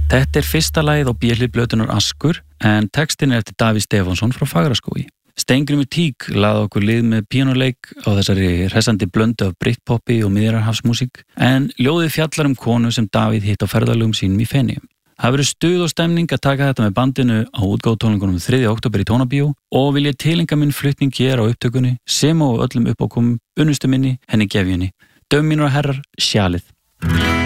Þetta fyrsta lagið á B-hlið plötunnar Askur en textin eftir Davíð Stefánsson frá Fagraskógi. Steingrímur Tík laði okkur lið með píanuleik á þessari hressandi blöndu af Britpopi og Miðjarðarhafsmúsík en ljóðið fjallar konu sem Davíð hitt á ferðalögum sínum í Feneyjum. Það verður stuð og stemning að taka þetta með bandinu á útgáfutónleikunum 3. október í Tónabíó og vil ég tilenga minn flutning hér á upptökunni sem og öllum uppákomum unnustu minni Henni Gefjunni. Döm mínir og herrar, Sjalið.